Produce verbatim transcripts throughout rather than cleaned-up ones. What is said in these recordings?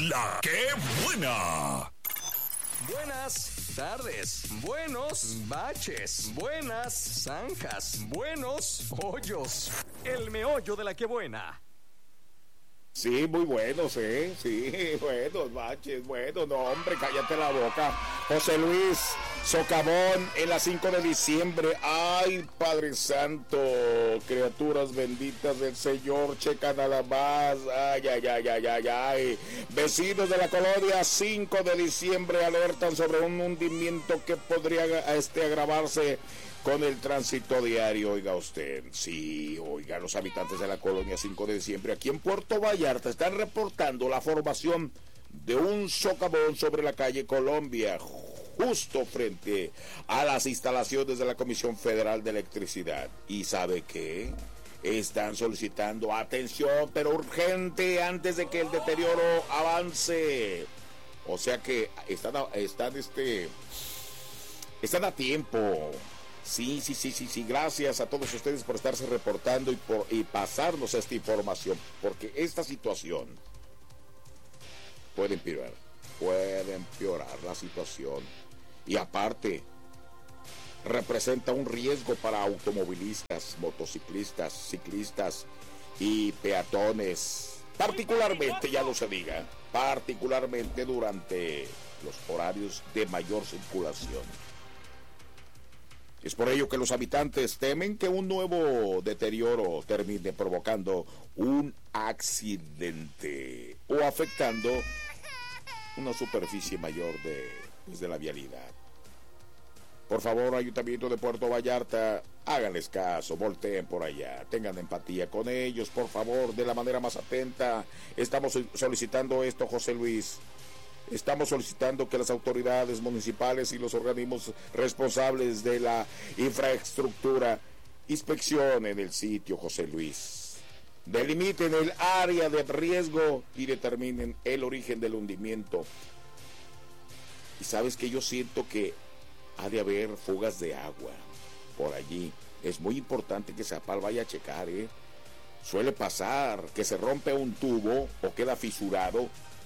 La que buena. Buenas tardes, buenos baches, buenas zanjas, buenos hoyos. El meollo de la que buena. Sí, muy buenos, ¿eh? Sí, buenos baches, buenos. No, hombre, cállate la boca. José Luis Socavón en la cinco de diciembre. Ay, Padre Santo, criaturas benditas del Señor, checan nada más. Ay, ay, ay, ay, ay, ay. Vecinos de la colonia cinco de diciembre alertan sobre un hundimiento que podría este, agravarse con el tránsito diario. Oiga usted, sí, oiga, los habitantes de la colonia cinco de diciembre aquí en Puerto Vallarta están reportando la formación de un socavón sobre la calle Colombia, justo frente a las instalaciones de la Comisión Federal de Electricidad. ¿Y sabe qué? Están solicitando atención, pero urgente, antes de que el deterioro avance. O sea que están, están, este, están a tiempo. Sí, sí, sí, sí, sí, gracias a todos ustedes por estarse reportando y, por, y pasarnos esta información, porque esta situación puede empeorar, puede empeorar la situación, y aparte representa un riesgo para automovilistas, motociclistas, ciclistas y peatones, particularmente, ya no se diga, particularmente durante los horarios de mayor circulación. Es por ello que los habitantes temen que un nuevo deterioro termine provocando un accidente o afectando una superficie mayor de, pues, de la vialidad. Por favor, Ayuntamiento de Puerto Vallarta, háganles caso, volteen por allá, tengan empatía con ellos, por favor, de la manera más atenta. Estamos solicitando esto, José Luis. Estamos solicitando que las autoridades municipales y los organismos responsables de la infraestructura inspeccionen el sitio, José Luis. Delimiten el área de riesgo y determinen el origen del hundimiento. Y sabes que yo siento que ha de haber fugas de agua por allí. Es muy importante que Zapal vaya a checar, ¿eh? Suele pasar que se rompe un tubo o queda fisurado,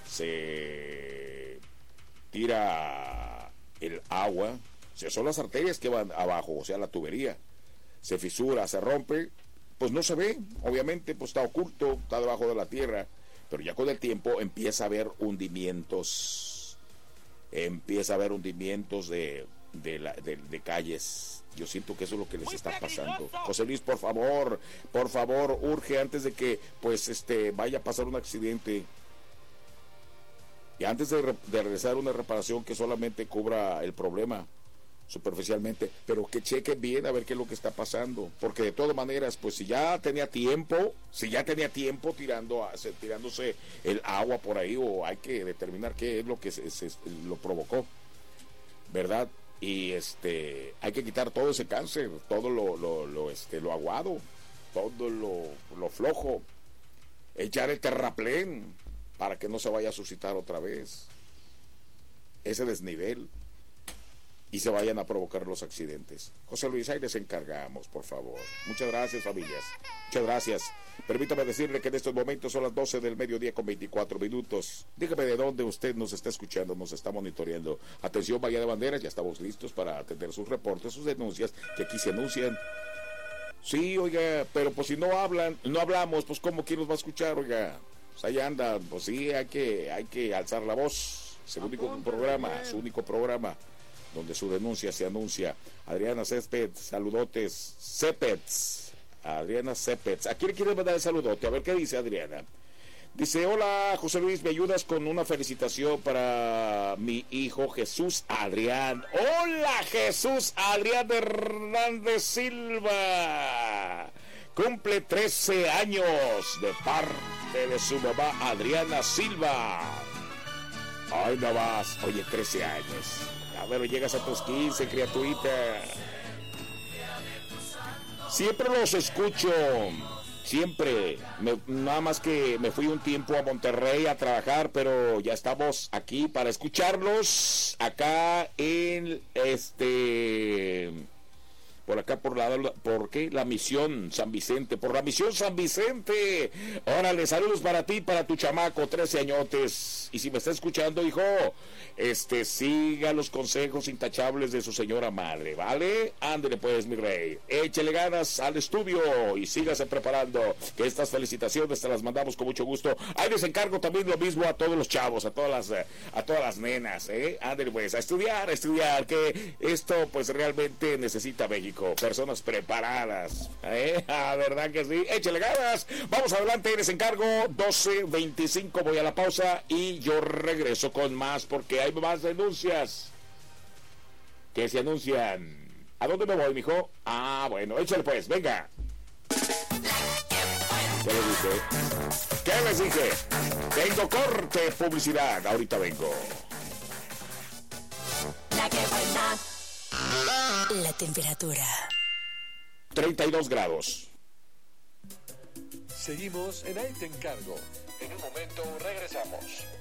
se tira el agua, o sea, son las arterias que van abajo, o sea, la tubería, se fisura, se rompe, pues no se ve, obviamente, pues está oculto, está debajo de la tierra, pero ya con el tiempo empieza a haber hundimientos, empieza a haber hundimientos de, de, la, de, de calles. Yo siento que eso es lo que les está pasando. José Luis, por favor, por favor, urge antes de que, pues, este, vaya a pasar un accidente. Y antes de, re, de realizar una reparación que solamente cubra el problema superficialmente, pero que chequen bien a ver qué es lo que está pasando, porque de todas maneras, pues si ya tenía tiempo, si ya tenía tiempo tirando, tirándose el agua por ahí, o hay que determinar qué es lo que se, se, lo provocó, ¿verdad? Y este, hay que quitar todo ese cáncer, todo lo, lo, lo, este, lo aguado, todo lo, lo flojo, echar el terraplén para que no se vaya a suscitar otra vez ese desnivel y se vayan a provocar los accidentes. José Luis, ahí les encargamos, por favor. Muchas gracias, familias. Muchas gracias. Permítame decirle que en estos momentos son las doce del mediodía con veinticuatro minutos. Dígame de dónde usted nos está escuchando, nos está monitoreando. Atención, Bahía de Banderas, ya estamos listos para atender sus reportes, sus denuncias, que aquí se anuncian. Sí, oiga, pero pues si no hablan, no hablamos, pues ¿cómo quién nos va a escuchar, oiga? Pues ahí andan, pues sí, hay que, hay que alzar la voz. Es el único programa, su único programa donde su denuncia se anuncia. Adriana Céspedes, saludotes. Cépez, Adriana Cépez. ¿A quién le quiere mandar el saludote? A ver qué dice Adriana. Dice, hola José Luis, ¿me ayudas con una felicitación para mi hijo Jesús Adrián? Hola Jesús Adrián Hernández Silva. Cumple trece años de parte de su mamá Adriana Silva. Ay, no vas. Oye, trece años. A ver, llegas a tus quince, criaturita. Siempre los escucho. Siempre. Me, nada más que me fui un tiempo a Monterrey a trabajar, pero ya estamos aquí para escucharlos. Acá en este... Por acá, por la, ¿por qué? La Misión San Vicente, por la Misión San Vicente. Órale, saludos para ti, para tu chamaco, trece añotes. Y si me está escuchando, hijo, este, siga los consejos intachables de su señora madre, ¿vale? Ándele pues, mi rey. Échele ganas al estudio y sígase preparando, que estas felicitaciones te las mandamos con mucho gusto. Ahí les encargo también lo mismo a todos los chavos, a todas las, a todas las nenas, ¿eh? Ándele pues, a estudiar, a estudiar, que esto pues realmente necesita México, personas preparadas, ¿eh? Ah, ¿verdad que sí? Échele ganas. Vamos adelante, les encargo. Doce veinticinco, voy a la pausa y yo regreso con más porque hay más denuncias que se anuncian. ¿A dónde me voy, mijo? Ah, bueno, échale pues, venga. ¿Qué les dije? ¿Qué les dije? Tengo corte, publicidad, ahorita vengo. La que buena. La temperatura. treinta y dos grados. Seguimos en Ahí Te Encargo. En un momento regresamos.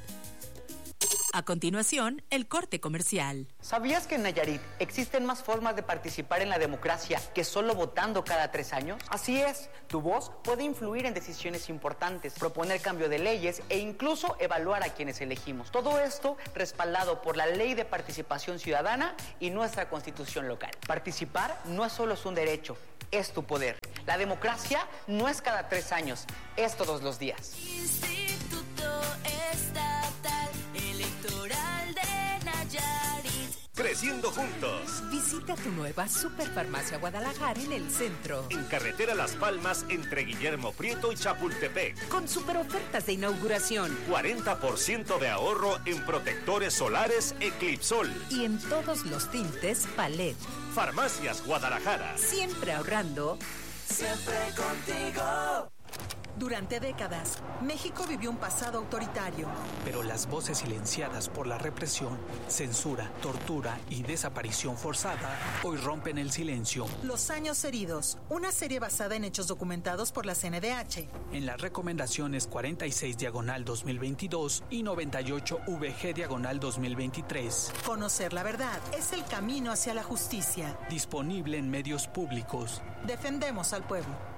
A continuación, el corte comercial. ¿Sabías que en Nayarit existen más formas de participar en la democracia que solo votando cada tres años? Así es, tu voz puede influir en decisiones importantes, proponer cambio de leyes e incluso evaluar a quienes elegimos. Todo esto respaldado por la Ley de Participación Ciudadana y nuestra Constitución local. Participar no es solo un derecho, es tu poder. La democracia no es cada tres años, es todos los días. Instituto Estatal Electoral de Nayarit. Creciendo juntos. Visita tu nueva Superfarmacia Guadalajara en el centro. En carretera Las Palmas entre Guillermo Prieto y Chapultepec. Con super ofertas de inauguración. cuarenta por ciento de ahorro en protectores solares Eclipsol. Y en todos los tintes Palet. Farmacias Guadalajara. Siempre ahorrando. Siempre contigo. Durante décadas, México vivió un pasado autoritario. Pero las voces silenciadas por la represión, censura, tortura y desaparición forzada hoy rompen el silencio. Los años heridos, una serie basada en hechos documentados por la C N D H. En las recomendaciones cuarenta y seis diagonal dos mil veintidós y noventa y ocho V G diagonal dos mil veintitrés. Conocer la verdad es el camino hacia la justicia. Disponible en medios públicos. Defendemos al pueblo.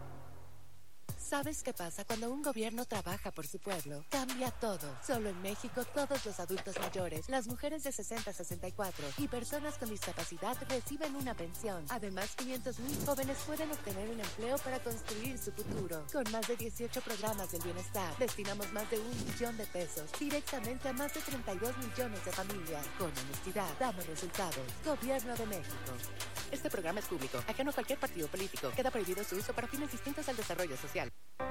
¿Sabes qué pasa cuando un gobierno trabaja por su pueblo? Cambia todo. Solo en México, todos los adultos mayores, las mujeres de sesenta a sesenta y cuatro y personas con discapacidad reciben una pensión. Además, quinientos mil jóvenes pueden obtener un empleo para construir su futuro. Con más de dieciocho programas del bienestar, destinamos más de un millón de pesos directamente a más de treinta y dos millones de familias. Con honestidad, damos resultados. Gobierno de México. Este programa es público, ajeno a cualquier partido político. Queda prohibido su uso para fines distintos al desarrollo social.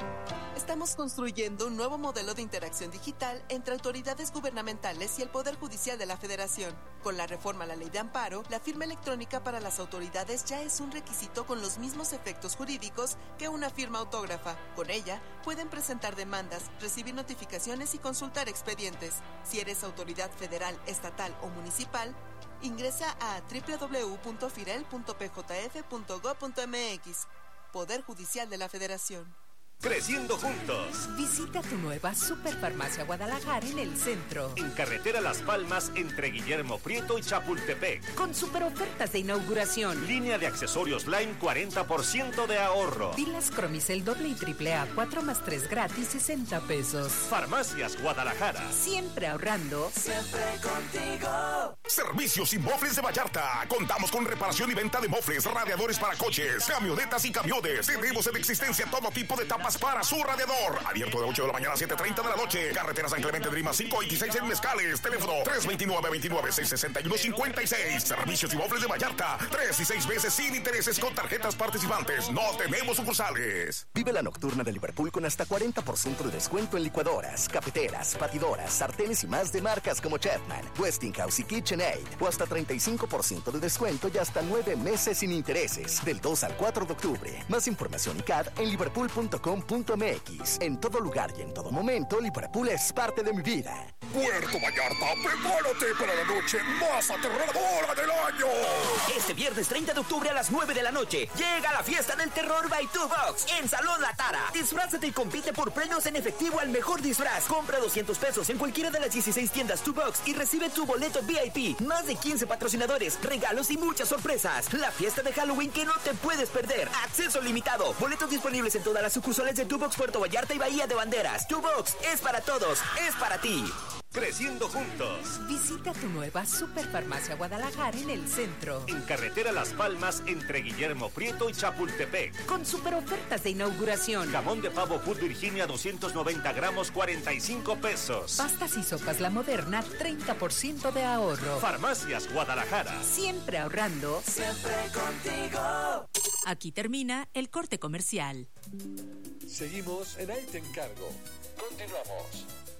Estamos construyendo un nuevo modelo de interacción digital entre autoridades gubernamentales y el Poder Judicial de la Federación. Con la reforma a la Ley de Amparo, la firma electrónica para las autoridades ya es un requisito con los mismos efectos jurídicos que una firma autógrafa. Con ella, pueden presentar demandas, recibir notificaciones y consultar expedientes. Si eres autoridad federal, estatal o municipal, ingresa a doble u doble u doble u punto firel punto p j f punto gob punto m x. Poder Judicial de la Federación. Creciendo juntos. Visita tu nueva Superfarmacia Guadalajara en el centro. En carretera Las Palmas entre Guillermo Prieto y Chapultepec. Con super ofertas de inauguración. Línea de accesorios Lime, cuarenta por ciento de ahorro. Pilas Cromicel doble y triple A, cuatro más tres gratis, sesenta pesos. Farmacias Guadalajara. Siempre ahorrando. Siempre contigo. Servicios y Mofles de Vallarta. Contamos con reparación y venta de mofles, radiadores para coches, camionetas y camiones. Tenemos en existencia todo tipo de tapas para su radiador. Abierto de ocho de la mañana a siete treinta de la noche. Carretera San Clemente de Lima cinco veintiséis en Mezcales. Teléfono tres dos nueve, veintinueve, seiscientos sesenta y uno, cincuenta y seis. Servicios y Mofles de Vallarta. Tres y seis veces sin intereses con tarjetas participantes. No tenemos sucursales. Vive la nocturna de Liverpool con hasta cuarenta por ciento de descuento en licuadoras, cafeteras, batidoras, sartenes y más de marcas como Chapman, Westinghouse y KitchenAid. O hasta treinta y cinco por ciento de descuento y hasta nueve meses sin intereses. Del dos al cuatro de octubre. Más información y C A D en liverpool punto com punto m x. En todo lugar y en todo momento, Liverpool es parte de mi vida. Puerto Vallarta, prepárate para la noche más aterradora del año. Este viernes treinta de octubre a las nueve de la noche llega la fiesta del terror by Two Box en Salón La Tara. Disfrázate y compite por premios en efectivo al mejor disfraz. Compra doscientos pesos en cualquiera de las dieciséis tiendas Two Box y recibe tu boleto V I P. Más de quince patrocinadores, regalos y muchas sorpresas. La fiesta de Halloween que no te puedes perder. Acceso limitado. Boletos disponibles en todas las sucursales de Two Box Puerto Vallarta y Bahía de Banderas. Two Box es para todos, es para ti. creciendo juntos. Visita tu nueva Superfarmacia Guadalajara en el centro. En carretera Las Palmas, entre Guillermo Prieto y Chapultepec. Con super ofertas de inauguración. Jamón de pavo Food Virginia doscientos noventa gramos, cuarenta y cinco pesos. Pastas y sopas La Moderna, treinta por ciento de ahorro. Farmacias Guadalajara. Siempre ahorrando. Siempre contigo. Aquí termina el corte comercial. Seguimos en Ahí Te Encargo. Continuamos.